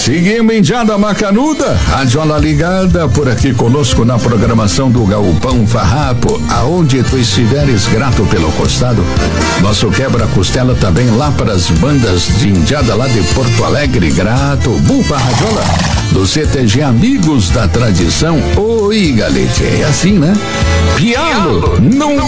Seguimos Indiada Macanuda, radiola ligada por aqui conosco na programação do Galpão Farrapo, aonde tu estiveres grato pelo costado. Nosso quebra-costela também lá para as bandas de Indiada lá de Porto Alegre, grato. Bufa radiola do CTG Amigos da Tradição. Oi, galete, é assim, né? Pialo, não